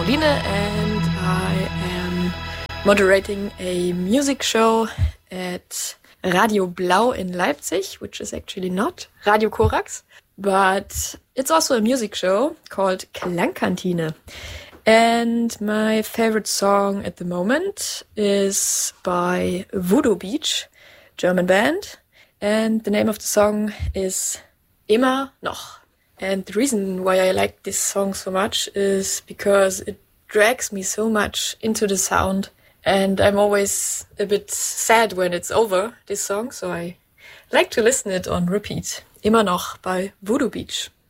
Caroline and I am moderating a music show at Radio Blau in Leipzig, which is actually not Radio Korax, but it's also a music show called Klangkantine. And my favorite song at the moment is by Voodoo Beach, German band. And the name of the song is Immer noch. And the reason why I like this song so much is because it drags me so much into the sound. And I'm always a bit sad when it's over, this song. So I like to listen it on repeat. Immer noch by Voodoo Beach.